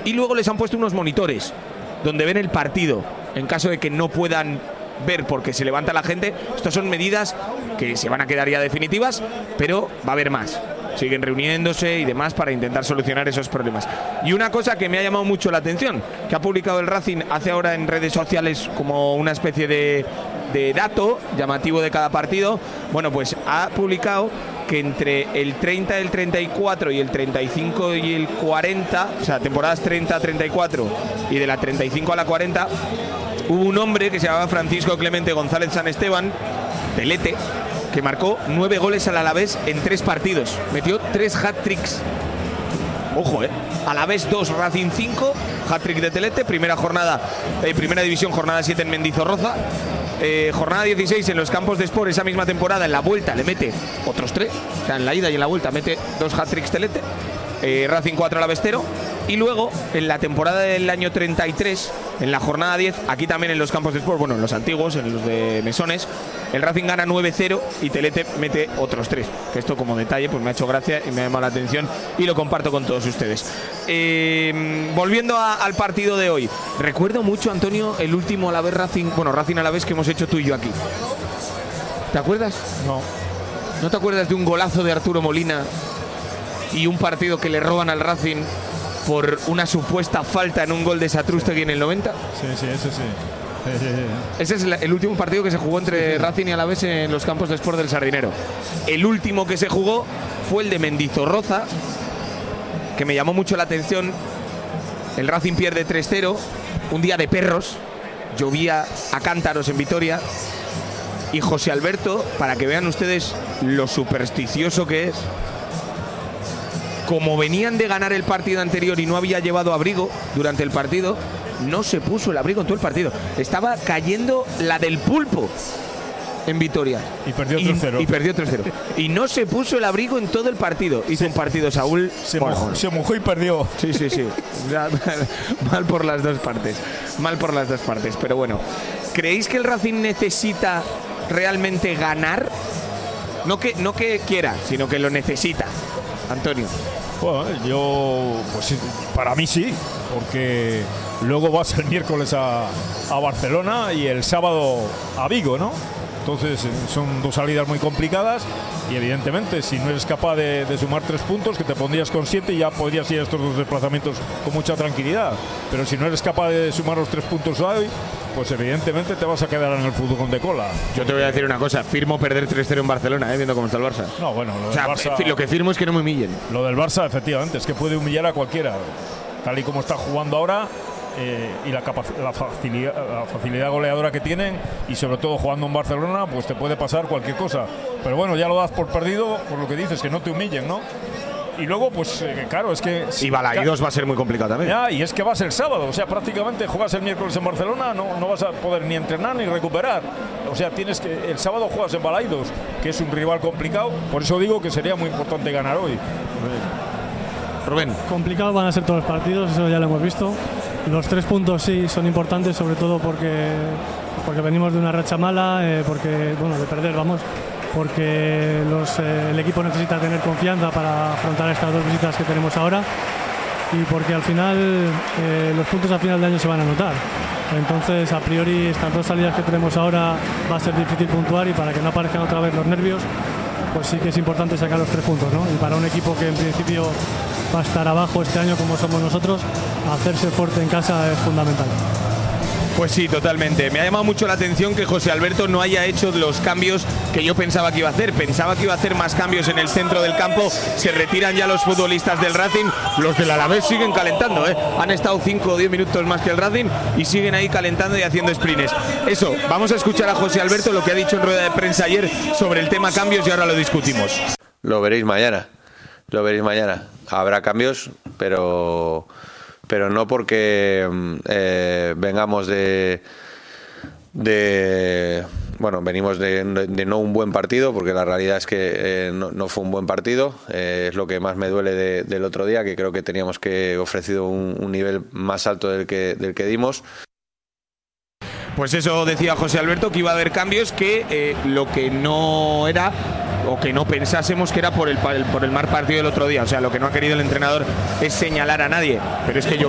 y luego les han puesto unos monitores donde ven el partido en caso de que no puedan ver porque se levanta la gente. Estas son medidas que se van a quedar ya definitivas, pero va a haber más. Siguen reuniéndose y demás para intentar solucionar esos problemas. Y una cosa que me ha llamado mucho la atención, que ha publicado el Racing hace ahora en redes sociales como una especie de dato llamativo de cada partido. Bueno, pues ha publicado que entre el 30, el 34 y el 35 y el 40, o sea, temporadas 30-34 y de la 35 a la 40, hubo un hombre que se llamaba Francisco Clemente González San Esteban, Telete, que marcó 9 goles al Alavés en 3 partidos. Metió 3 hat-tricks. Ojo, Alavés 2, Racing 5, hat-trick de Telete, primera división, jornada 7 en Mendizorroza. Jornada 16 en los campos de Sport, esa misma temporada, en la vuelta le mete otros 3, o sea, en la ida y en la vuelta mete 2 hat-tricks Telete, Racing 4 Alavés 0, y luego en la temporada del año 33, en la jornada 10, aquí también en los campos de Sport, bueno, en los antiguos, en los de Mesones, el Racing gana 9-0 y Telete mete otros 3, que esto como detalle pues me ha hecho gracia y me ha llamado la atención y lo comparto con todos ustedes. Volviendo al partido de hoy, recuerdo mucho, Antonio, el último Alavés Racing, bueno, Racing Alavés que hemos hecho tú y yo aquí. ¿Te acuerdas? No. ¿No te acuerdas de un golazo de Arturo Molina y un partido que le roban al Racing por una supuesta falta en un gol de Satrústegui en el 90? Sí, ese sí. Ese es el último partido que se jugó entre Racing y Alavés en los campos de Sport del Sardinero. El último que se jugó fue el de Mendizorroza, que me llamó mucho la atención. El Racing pierde 3-0, un día de perros, llovía a cántaros en Vitoria, y José Alberto, para que vean ustedes lo supersticioso que es, como venían de ganar el partido anterior y no había llevado abrigo durante el partido, no se puso el abrigo en todo el partido. Estaba cayendo la del pulpo en Vitoria. Y perdió 3-0. Y perdió 3-0. Y no se puso el abrigo en todo el partido. Hizo un partido Saúl. Se mojó y perdió. Sí. Mal por las dos partes. Mal por las dos partes. Pero bueno, ¿creéis que el Racing necesita realmente ganar? No que quiera, sino que lo necesita, Antonio. Bueno, pues para mí sí, porque luego vas el miércoles a Barcelona y el sábado a Vigo, ¿no? Entonces son 2 salidas muy complicadas y evidentemente si no eres capaz de sumar 3 puntos, que te pondrías con 7 y ya podrías ir a estos 2 desplazamientos con mucha tranquilidad. Pero si no eres capaz de sumar los 3 puntos hoy, pues evidentemente te vas a quedar en el fútbol de cola. Yo te voy a decir una cosa, firmo perder 3-0 en Barcelona, viendo cómo está el Barça. No, bueno, Barça, lo que firmo es que no me humillen. Lo del Barça, efectivamente, es que puede humillar a cualquiera, tal y como está jugando ahora. Y la facilidad goleadora que tienen, y sobre todo jugando en Barcelona, pues te puede pasar cualquier cosa. Pero bueno, ya lo das por perdido, por lo que dices, que no te humillen, ¿no? Y luego, pues claro, es que... Y Balaídos va a ser muy complicado también. Ya, y es que vas el sábado, o sea, prácticamente juegas el miércoles en Barcelona, no vas a poder ni entrenar ni recuperar. O sea, el sábado juegas en Balaídos, que es un rival complicado, por eso digo que sería muy importante ganar hoy. Rubén. Complicados van a ser todos los partidos, eso ya lo hemos visto. Los 3 puntos sí son importantes, sobre todo porque venimos de una racha mala, de perder, porque el equipo necesita tener confianza para afrontar estas 2 visitas que tenemos ahora, y porque al final los puntos a final de año se van a notar. Entonces, a priori, estas 2 salidas que tenemos ahora va a ser difícil puntuar, y para que no aparezcan otra vez los nervios, pues sí que es importante sacar los 3 puntos, ¿no? Y para un equipo que en principio va a estar abajo este año como somos nosotros, hacerse fuerte en casa es fundamental. Pues sí, totalmente. Me ha llamado mucho la atención que José Alberto no haya hecho los cambios que yo pensaba que iba a hacer. Pensaba que iba a hacer más cambios en el centro del campo. Se retiran ya los futbolistas del Racing. Los del Alavés siguen calentando, ¿eh? Han estado 5 o 10 minutos más que el Racing y siguen ahí calentando y haciendo sprints. Eso, vamos a escuchar a José Alberto lo que ha dicho en rueda de prensa ayer sobre el tema cambios, y ahora lo discutimos. Lo veréis mañana. Habrá cambios, pero no porque vengamos venimos de no un buen partido, porque la realidad es que no fue un buen partido. Es lo que más me duele del otro día, que creo que teníamos que ofrecido un nivel más alto del que dimos. Pues eso decía José Alberto, que iba a haber cambios, que lo que no era, o que no pensásemos que era por el mal partido del otro día. O sea, lo que no ha querido el entrenador es señalar a nadie, pero es que yo